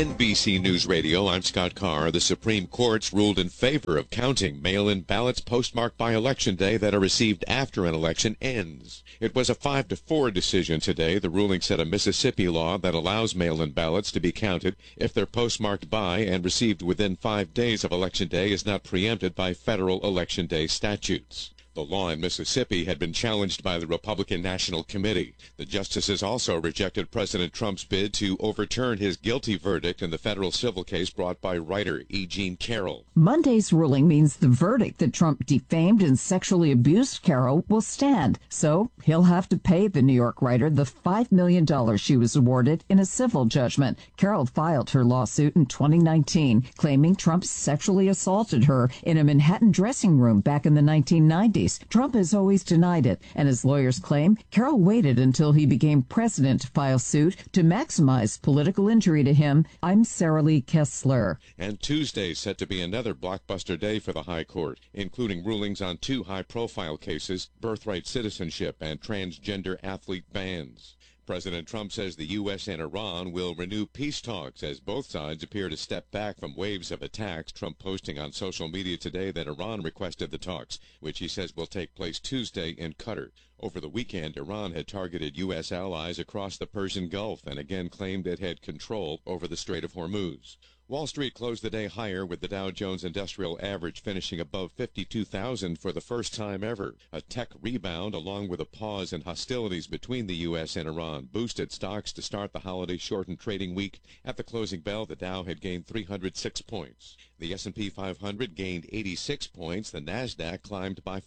NBC News Radio, I'm Scott Carr. The Supreme Court's ruled in favor of counting mail-in ballots postmarked by Election Day that are received after an election ends. It was a 5-4 decision today. The ruling set a Mississippi law that allows mail-in ballots to be counted if they're postmarked by and received within 5 days of Election Day is not preempted by federal Election Day statutes. The law in Mississippi had been challenged by the Republican National Committee. The justices also rejected President Trump's bid to overturn his guilty verdict in the federal civil case brought by writer E. Jean Carroll. Monday's ruling means the verdict that Trump defamed and sexually abused Carroll will stand. So he'll have to pay the New York writer the $5 million she was awarded in a civil judgment. Carroll filed her lawsuit in 2019, claiming Trump sexually assaulted her in a Manhattan dressing room back in the 1990s. Trump has always denied it, and his lawyers claim Carroll waited until he became president to file suit to maximize political injury to him. I'm Sarah Lee Kessler. And Tuesday set to be another blockbuster day for the High Court, including rulings on 2 high-profile cases, birthright citizenship and transgender athlete bans. President Trump says the U.S. and Iran will renew peace talks as both sides appear to step back from waves of attacks. Trump posting on social media today that Iran requested the talks, which he says will take place Tuesday in Qatar. Over the weekend, Iran had targeted U.S. allies across the Persian Gulf and again claimed it had control over the Strait of Hormuz. Wall Street closed the day higher, with the Dow Jones Industrial Average finishing above 52,000 for the first time ever. A tech rebound, along with a pause in hostilities between the U.S. and Iran, boosted stocks to start the holiday-shortened trading week. At the closing bell, the Dow had gained 306 points. The S&P 500 gained 86 points. The Nasdaq climbed by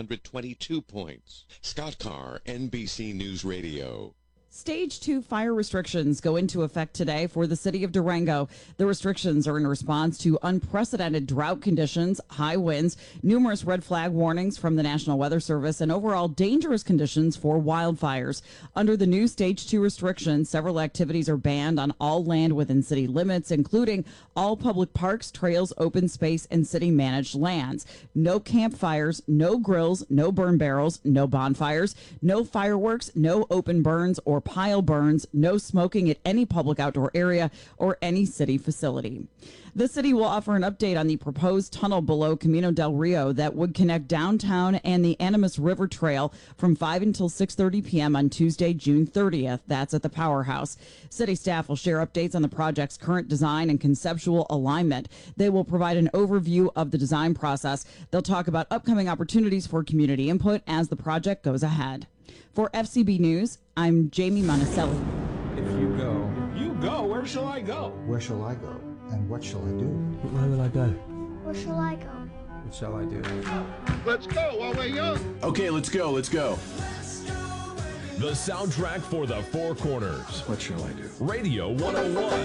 522 points. Scott Carr, NBC News Radio. Stage 2 fire restrictions go into effect today for the city of Durango. The restrictions are in response to unprecedented drought conditions, high winds, numerous red flag warnings from the National Weather Service, and overall dangerous conditions for wildfires. Under the new Stage 2 restrictions, several activities are banned on all land within city limits, including all public parks, trails, open space, and city-managed lands. No campfires, no grills, no burn barrels, no bonfires, no fireworks, no open burns or pile burns, no smoking at any public outdoor area or any city facility. The city will offer an update on the proposed tunnel below Camino del Rio that would connect downtown and the Animas River Trail from 5 until 6:30 p.m. on Tuesday, June 30th. That's at the Powerhouse. City staff will share updates on the project's current design and conceptual alignment. They will provide an overview of the design process. They'll talk about upcoming opportunities for community input as the project goes ahead. For FCB News, I'm Jamie Monticelli. If you go, where shall I go? Where shall I go? And what shall I do? Where will I go? Where shall I go? What shall I do? Let's go while we're young. Okay, let's go. The soundtrack for the Four Corners. What shall I do? Radio 101.